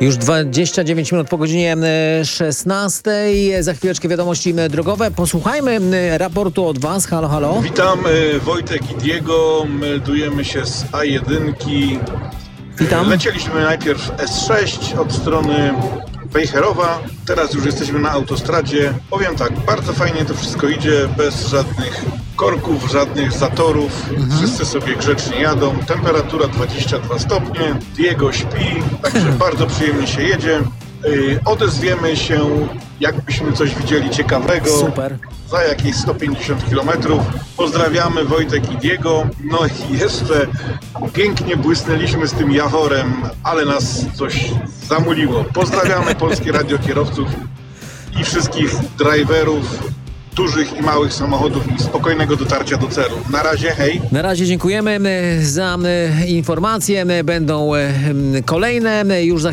Już 29 minut po godzinie 16. Za chwileczkę wiadomości drogowe. Posłuchajmy raportu od Was. Halo, halo. Witam, Wojtek i Diego. Meldujemy się z A1. Witam. Lecieliśmy najpierw S6 od strony Wejherowa. Teraz już jesteśmy na autostradzie. Powiem tak, bardzo fajnie to wszystko idzie, bez żadnych korków, żadnych zatorów. Wszyscy sobie grzecznie jadą. Temperatura 22 stopnie. Diego śpi, także bardzo przyjemnie się jedzie. Odezwiemy się, jakbyśmy coś widzieli ciekawego. Super. Za jakieś 150 km. Pozdrawiamy, Wojtek i Diego. No i jeszcze pięknie błysnęliśmy z tym Jaworem, ale nas coś zamuliło. Pozdrawiamy polskie radiokierowców i wszystkich driverów dużych i małych samochodów i spokojnego dotarcia do celu. Na razie, hej! Na razie dziękujemy za informacje. Będą kolejne już za